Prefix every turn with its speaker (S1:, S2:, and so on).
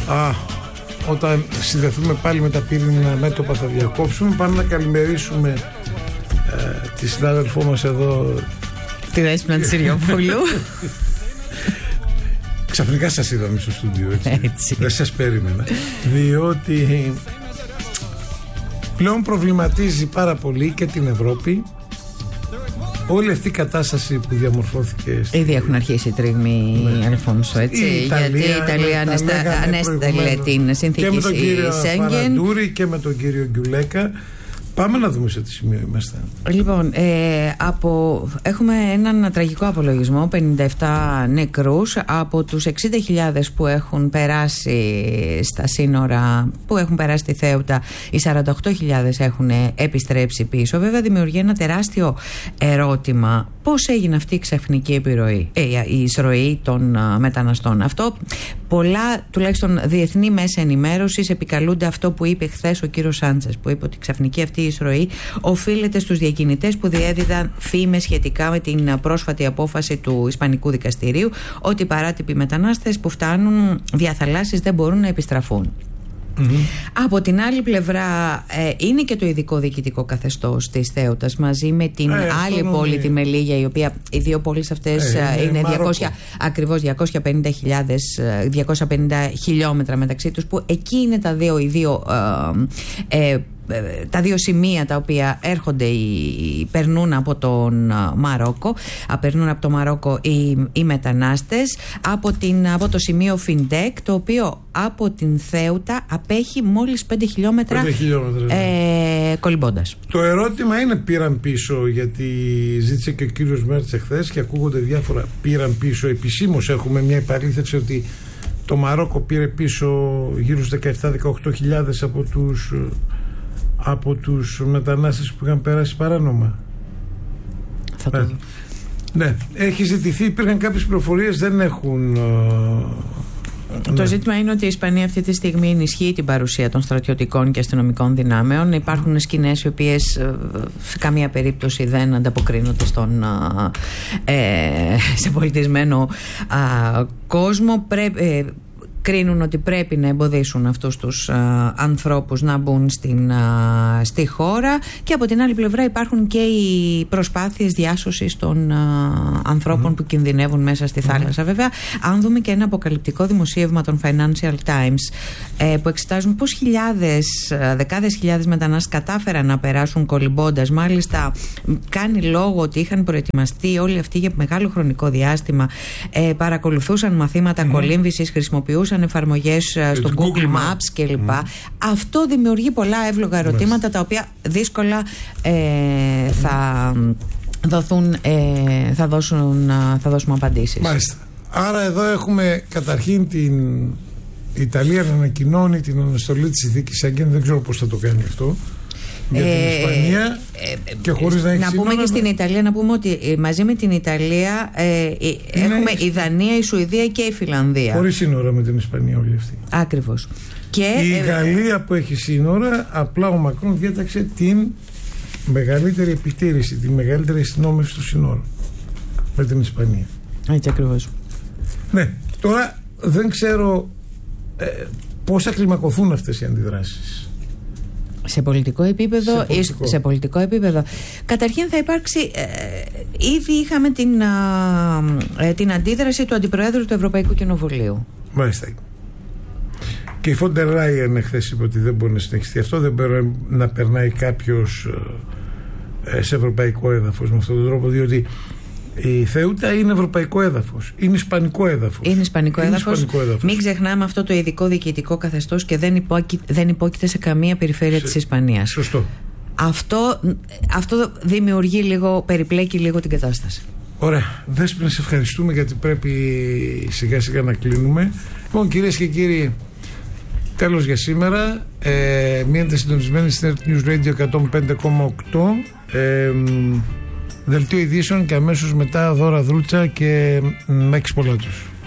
S1: Όταν συνδεθούμε πάλι με τα πύρινά μέτωπα θα διακόψουμε. Πάμε να καλημερίσουμε τη συνάδελφό μας εδώ,
S2: τη Δέσποινα της Συριοπούλου.
S1: Ξαφνικά σας είδαμε στο στούντιο, έτσι. Δεν σας περίμενα. Διότι πλέον προβληματίζει πάρα πολύ και την Ευρώπη όλη αυτή η κατάσταση που διαμορφώθηκε.
S2: Ήδη έχουν αρχίσει οι τρίγμοι, Αλφόνσο, έτσι. Γιατί η Ιταλία ανέστελε την συνθήκη
S1: και με τον κύριο
S2: Σέγγεν
S1: Φαραντούρη και με τον κύριο Γκιουλέκα. Πάμε να δούμε σε τι σημείο είμαστε.
S2: Λοιπόν, έχουμε έναν τραγικό απολογισμό, 57 νεκρούς. Από τους 60.000 που έχουν περάσει στα σύνορα, που έχουν περάσει τη Θέουτα, οι 48.000 έχουν επιστρέψει πίσω. Βέβαια δημιουργεί ένα τεράστιο ερώτημα. Πώς έγινε αυτή η ξαφνική η εισρωή των μεταναστών? Αυτό πολλά, τουλάχιστον διεθνή μέσα ενημέρωσης, επικαλούνται αυτό που είπε χθες ο κύριος Σάντσες, που είπε ότι η ξαφνική αυτή η εισρωή οφείλεται στους διακινητές που διέδιδαν φήμες σχετικά με την πρόσφατη απόφαση του Ισπανικού Δικαστηρίου ότι οι παράτυποι μετανάστες που φτάνουν δια θαλάσσης δεν μπορούν να επιστραφούν. Από την άλλη πλευρά είναι και το ειδικό διοικητικό καθεστώς της Θέουτας μαζί με την άλλη πόλη, τη Μελίγια, η οποία οι δύο πόλεις αυτές είναι 250 χιλιόμετρα μεταξύ τους, που εκεί είναι τα δύο σημεία τα οποία περνούν από τον Μαρόκο, περνούν από το Μαρόκο οι μετανάστες από το σημείο Φιντέκ, το οποίο από την Θέουτα απέχει μόλις 5 χιλιόμετρα κολυμπώντας.
S1: Το ερώτημα είναι, πήραν πίσω? Γιατί ζήτησε και ο κύριος Μέρτς εχθές και ακούγονται διάφορα. Πήραν πίσω επισήμως? Έχουμε μια επαλήθευση ότι το Μαρόκο πήρε πίσω γύρω στους 17-18 από τους μετανάστες που είχαν περάσει παράνομα?
S2: Θα το δω.
S1: Ναι, έχει ζητηθεί, υπήρχαν κάποιες πληροφορίες, δεν έχουν.
S2: Το ζήτημα είναι ότι η Ισπανία αυτή τη στιγμή ενισχύει την παρουσία των στρατιωτικών και αστυνομικών δυνάμεων. Υπάρχουν σκηνές οι οποίες σε καμία περίπτωση δεν ανταποκρίνονται σε πολιτισμένο κόσμο. Κρίνουν ότι πρέπει να εμποδίσουν αυτούς τους ανθρώπους να μπουν στη χώρα, και από την άλλη πλευρά υπάρχουν και οι προσπάθειες διάσωσης των ανθρώπων που κινδυνεύουν μέσα στη θάλασσα. Βέβαια, αν δούμε και ένα αποκαλυπτικό δημοσίευμα των Financial Times που εξετάζουν πώς δεκάδες χιλιάδες μετανάστες κατάφεραν να περάσουν κολυμπώντας, μάλιστα κάνει λόγο ότι είχαν προετοιμαστεί όλοι αυτοί για μεγάλο χρονικό διάστημα, παρακολουθούσαν μαθήματα κολύμβησης, χρησιμοποιούσαν εφαρμογές στο Google Maps κλπ. Αυτό δημιουργεί πολλά εύλογα ερωτήματα, τα οποία δύσκολα θα δώσουμε απαντήσεις.
S1: Μάλιστα. Άρα εδώ έχουμε καταρχήν την Ιταλία να ανακοινώνει την αναστολή της συνθήκης Σέγγεν. Δεν ξέρω πώς θα το κάνει αυτό για την Ισπανία, και χωρίς να έχει σύνορα.
S2: Πούμε και στην Ιταλία, να πούμε ότι μαζί με την Ιταλία έχουμε η Δανία, η Σουηδία και η Φιλανδία.
S1: Χωρίς σύνορα με την Ισπανία όλοι αυτοί.
S2: Ακριβώς. Και
S1: η Γαλλία που έχει σύνορα, απλά ο Μακρόν διέταξε την μεγαλύτερη επιτήρηση, τη μεγαλύτερη αστυνόμευση του σύνορου με την Ισπανία.
S2: Έτσι ακριβώς.
S1: Ναι, τώρα δεν ξέρω πώς θα κλιμακωθούν αυτές οι αντιδράσεις.
S2: Σε πολιτικό επίπεδο. Καταρχήν θα υπάρξει, ήδη είχαμε την αντίδραση του Αντιπροέδρου του Ευρωπαϊκού Κοινοβουλίου.
S1: Μάλιστα. Και η Φόντερ Ράιεν εχθές είπε ότι δεν μπορεί να συνεχιστεί αυτό, δεν μπορεί να περνάει κάποιος σε ευρωπαϊκό έδαφος με αυτόν τον τρόπο, διότι η Θέουτα είναι ευρωπαϊκό έδαφος. Είναι ισπανικό έδαφος.
S2: Είναι ισπανικό έδαφος. Μην ξεχνάμε αυτό το ειδικό διοικητικό καθεστώς και δεν υπόκειται σε καμία περιφέρεια της Ισπανίας.
S1: Σωστό.
S2: Αυτό δημιουργεί περιπλέκει λίγο την κατάσταση.
S1: Ωραία. Δέσποινα, σε ευχαριστούμε, γιατί πρέπει σιγά σιγά να κλείνουμε. Λοιπόν, κυρίες και κύριοι, τέλος για σήμερα. Μείνετε συντονισμένοι στην News Radio 105,8. Δελτίο ειδήσεων και αμέσως μετά δώρα Δρούτσα και Μάκης Πολάτσος.